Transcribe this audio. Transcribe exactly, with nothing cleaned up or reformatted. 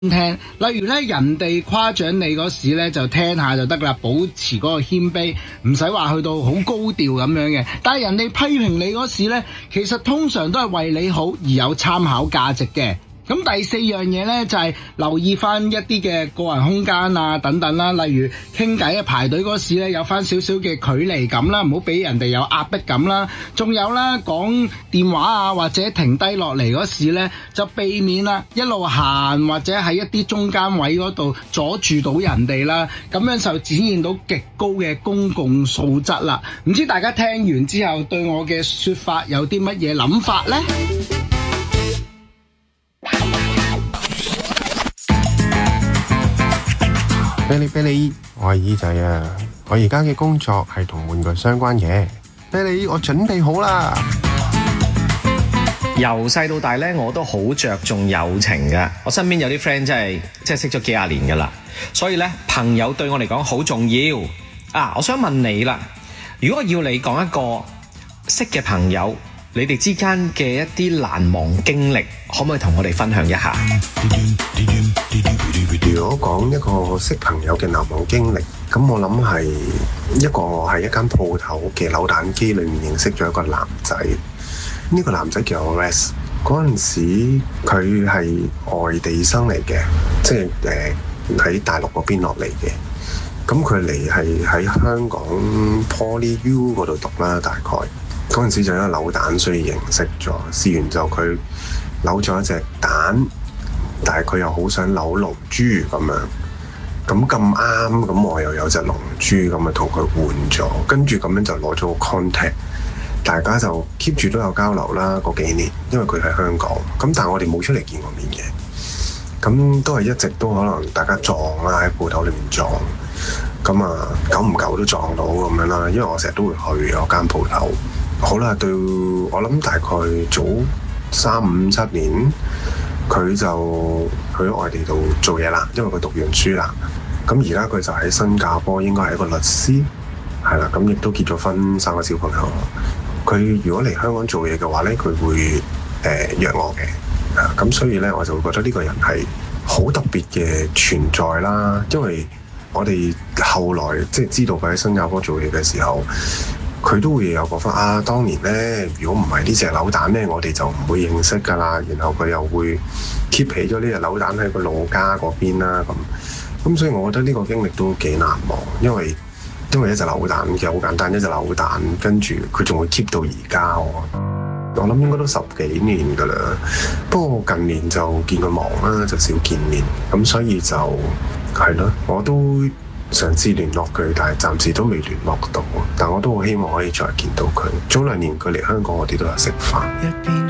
聽，例如咧人哋誇獎你嗰時咧就聽下就得啦，保持嗰個謙卑，唔使話去到好高調咁樣嘅。但係人哋批評你嗰時咧，其實通常都係為你好而有參考價值嘅。咁第四樣嘢呢，就係留意翻一啲嘅個人空間啊等等啦，例如傾偈啊排隊嗰時呢，有翻少少嘅距離感啦，唔好俾人哋有壓迫感啦。仲有啦，講電話啊或者停低落嚟嗰時呢，就避免啦一路行或者喺一啲中間位嗰度阻住到人哋啦，咁樣就展現到極高嘅公共素質啦。唔知大家聽完之後對我嘅說法有啲乜嘢諗法呢？ 啤梨啤梨，我係耳仔啊！我而家嘅工作係同玩具相關嘅。啤梨，我準備好啦。 由細到大咧，我都好着重友情嘅。我身邊有啲 friend 真係即係識咗幾廿年噶啦，所以咧朋友對我嚟講好重要啊！我想問你啦，如果要你講一個識嘅朋友，你哋之間嘅一啲難忘經歷，可唔可以同我哋分享一下？ 如果講一個識朋友嘅難忘經歷，咁我諗係一個喺一間鋪頭嘅扭蛋機裏面認識咗一個男仔。呢、這個男仔叫 Rex， 嗰陣時佢係外地生嚟嘅，即係誒喺大陸嗰邊落嚟嘅。咁佢嚟係喺香港 Poly U 嗰度讀啦，大概嗰陣時就有一個扭蛋，所以認識咗。試完就佢扭咗一隻蛋。但係佢又好想扭龍珠咁樣，咁咁啱，咁我又有隻龍珠咁咪同佢換咗，跟住咁樣就攞咗個 contact， 大家就 keep 住都有交流啦。嗰幾年，因為佢喺香港，咁但係我哋冇出嚟見過面嘅，咁都係一直都可能大家撞啦，喺鋪頭裏面撞，咁啊久唔久都撞到咁樣啦。因為我成日都會去嗰間鋪頭。好啦，到我諗大概早三五七年。佢就去咗外地度做嘢啦，因為佢讀完書啦。咁而家佢就喺新加坡，應該係一個律師，係啦。咁亦都結咗婚，生個小朋友。佢如果嚟香港做嘢嘅話呢，佢會誒、呃、約我嘅。啊，咁所以呢，我就會覺得呢個人係好特別嘅存在啦。因為我哋後來即係知道佢喺新加坡做嘢嘅時候，佢都會有講翻啊，當年呢，如果唔係呢隻扭蛋呢，我哋就唔會認識㗎啦。然後佢又會 keep 起咗呢隻扭蛋喺個老家嗰邊啦。咁咁，所以我覺得呢個經歷都幾難忘，因為因為一隻扭蛋其實好簡單，一隻扭蛋跟住佢仲會 keep 到而家喎。我諗應該都十幾年㗎啦。不過近年就見佢忙啦，就少見面。咁所以就係咯，我都嘗試聯絡佢，但係暫時都未聯絡到。但我都好希望可以再見到佢。早兩年佢嚟香港，我哋都有食飯。